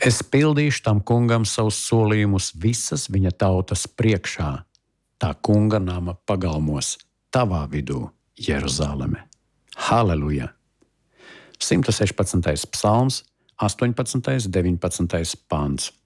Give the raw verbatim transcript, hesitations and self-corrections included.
Es pildīšu tam kungam savus solījumus visas viņa tautas priekšā, tā kunga nama pagalmos, tavā vidū, Jeruzaleme. Halleluja! simt sešpadsmitais psalms, astoņpadsmitais, deviņpadsmitais pants.